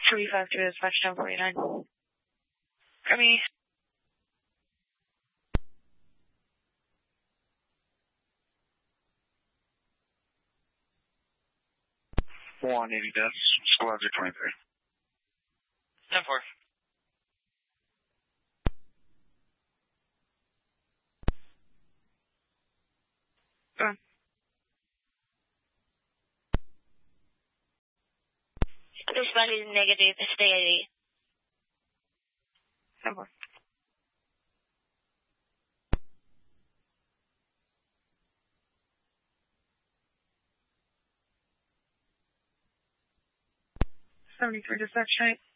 352 dispatch 1049. Grammy. 180 deaths, squads are 23. 10-4. Go on. Dispatch is negative, stay ID. 10-4. Dispatch 9.